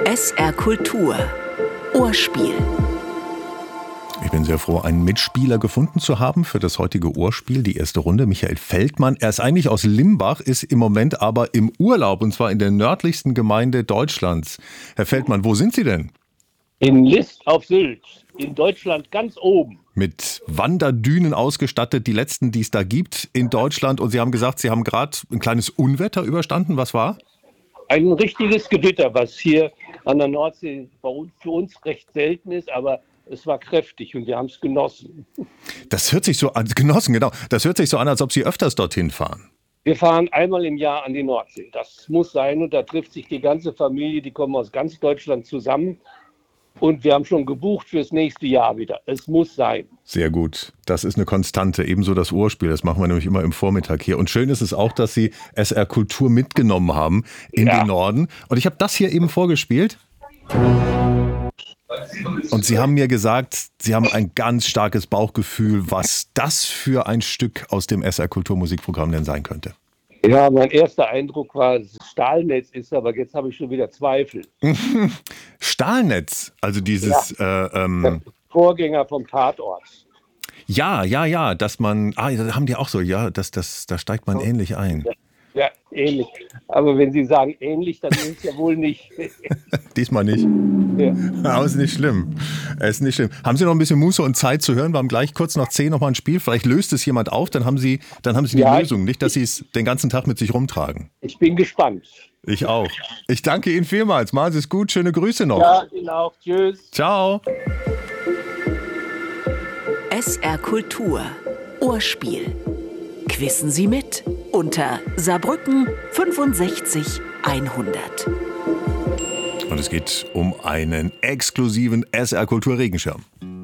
SR Kultur Ohrspiel. Ich bin sehr froh, einen Mitspieler gefunden zu haben für das heutige Ohrspiel, die erste Runde. Michael Feldmann. Er ist eigentlich aus Limbach, ist im Moment aber im Urlaub und zwar in der nördlichsten Gemeinde Deutschlands. Herr Feldmann, wo sind Sie denn? In List auf Sylt, in Deutschland ganz oben. Mit Wanderdünen ausgestattet, die letzten, die es da gibt in Deutschland. Und Sie haben gesagt, Sie haben gerade ein kleines Unwetter überstanden. Was war? Ein richtiges Gewitter, was hier an der Nordsee für uns recht selten ist, aber es war kräftig und wir haben es genossen. Das hört sich so an, genossen, genau. Das hört sich so an, als ob Sie öfters dorthin fahren. Wir fahren einmal im Jahr an die Nordsee. Das muss sein und da trifft sich die ganze Familie, die kommen aus ganz Deutschland zusammen. Und wir haben schon gebucht fürs nächste Jahr wieder. Es muss sein. Sehr gut. Das ist eine Konstante. Ebenso das Ohrspiel. Das machen wir nämlich immer im Vormittag hier. Und schön ist es auch, dass Sie SR Kultur mitgenommen haben in den Norden. Und ich habe das hier eben vorgespielt. Und Sie haben mir gesagt, Sie haben ein ganz starkes Bauchgefühl, was das für ein Stück aus dem SR Kultur Musikprogramm denn sein könnte. Ja, mein erster Eindruck war, dass es Stahlnetz ist, aber jetzt habe ich schon wieder Zweifel. Stahlnetz, also dieses... Der Vorgänger vom Tatort. Ja, dass man... das haben die auch so, ja, da steigt man ähnlich ein. Ja, ähnlich. Aber wenn Sie sagen ähnlich, dann ist es ja wohl nicht. Diesmal nicht. Ja. Aber ist nicht schlimm. Ist nicht schlimm. Haben Sie noch ein bisschen Muße und Zeit zu hören? Wir haben gleich kurz nach 10 nochmal ein Spiel. Vielleicht löst es jemand auf, dann haben Sie die Lösung. Nicht, dass Sie es den ganzen Tag mit sich rumtragen. Ich bin gespannt. Ich auch. Ich danke Ihnen vielmals. Machen Sie es gut. Schöne Grüße noch. Ja, Ihnen auch. Tschüss. Ciao. SR Kultur Ohrspiel. Quissen Sie mit unter Saarbrücken 65 100. Und es geht um einen exklusiven SR Kultur Regenschirm.